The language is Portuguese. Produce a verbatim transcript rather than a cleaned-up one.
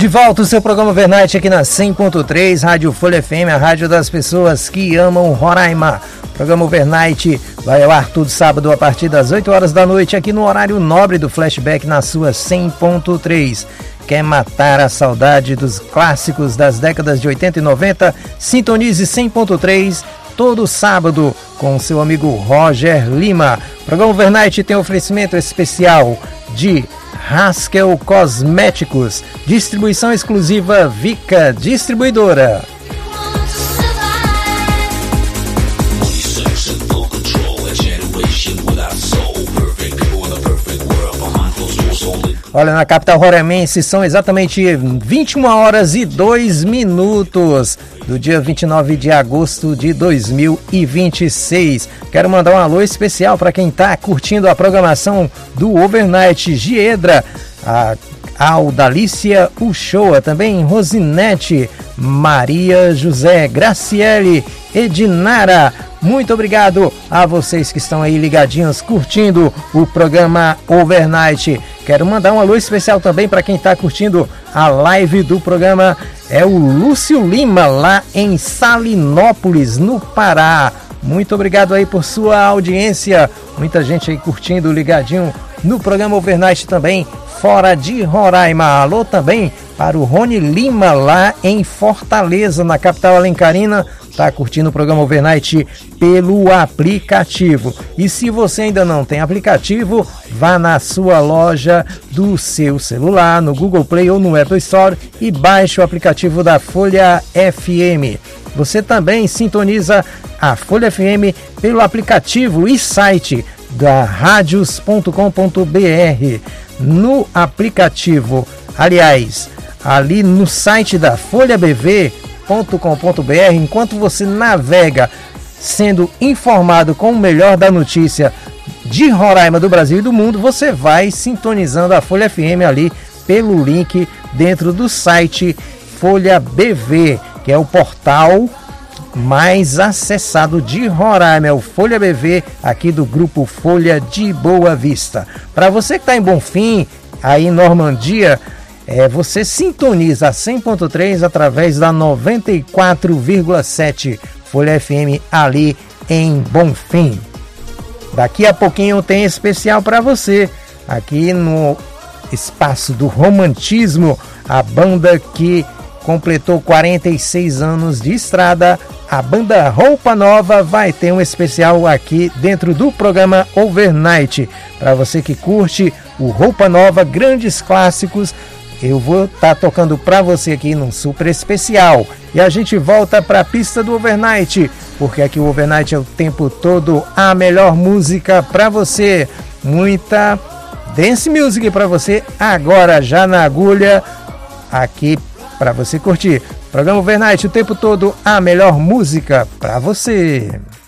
De volta o seu programa Overnight aqui na cem ponto três, Rádio Folha F M, a rádio das pessoas que amam Roraima. O programa Overnight vai ao ar todo sábado a partir das oito horas da noite, aqui no horário nobre do Flashback na sua cem ponto três. Quer matar a saudade dos clássicos das décadas de oitenta e noventa? Sintonize cem ponto três todo sábado com seu amigo Roger Lima. O programa Overnight tem oferecimento especial de Haskell Cosméticos, distribuição exclusiva Vica Distribuidora. Olha, na capital roraimense são exatamente vinte e uma horas e dois minutos do dia vinte e nove de agosto de dois mil e vinte e seis. Quero mandar um alô especial para quem está curtindo a programação do Overnight: Giedra, a Aldalícia Uchoa, também Rosinete, Maria José, Graciele, Edinara. Muito obrigado a vocês que estão aí ligadinhos, curtindo o programa Overnight. Quero mandar um alô especial também para quem está curtindo a live do programa. É o Lúcio Lima, lá em Salinópolis, no Pará. Muito obrigado aí por sua audiência. Muita gente aí curtindo, ligadinho no programa Overnight também, fora de Roraima. Alô também para o Rony Lima, lá em Fortaleza, na capital alencarina. Está curtindo o programa Overnight pelo aplicativo. E se você ainda não tem aplicativo, vá na sua loja do seu celular, no Google Play ou no Apple Store e baixe o aplicativo da Folha F M. Você também sintoniza a Folha F M pelo aplicativo e site da radios ponto com ponto b r. No aplicativo, aliás, ali no site da folha b v ponto com ponto b r, enquanto você navega sendo informado com o melhor da notícia de Roraima, do Brasil e do mundo, você vai sintonizando a Folha F M ali pelo link dentro do site Folha B V, que é o portal mais acessado de Roraima, é o Folha B V, aqui do grupo Folha de Boa Vista. Para você que está em Bonfim, aí em Normandia, É, você sintoniza a cem ponto três através da noventa e quatro vírgula sete Folha F M ali em Bonfim. Daqui a pouquinho tem especial para você aqui no Espaço do Romantismo, a banda que completou quarenta e seis anos de estrada. A banda Roupa Nova vai ter um especial aqui dentro do programa Overnight. Para você que curte o Roupa Nova, grandes clássicos, eu vou estar tá tocando para você aqui num super especial. E a gente volta para a pista do Overnight, porque aqui o Overnight é o tempo todo a melhor música para você. Muita dance music para você agora, já na agulha, aqui para você curtir. Programa Overnight o tempo todo a melhor música para você.